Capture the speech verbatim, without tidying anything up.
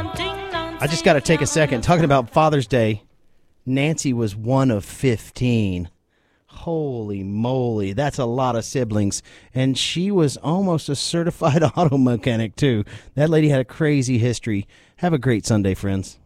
I just got to take a second. Talking about Father's Day, Nancy was one of fifteen. Holy moly, that's a lot of siblings. And she was almost a certified auto mechanic, too. That lady had a crazy history. Have a great Sunday, friends.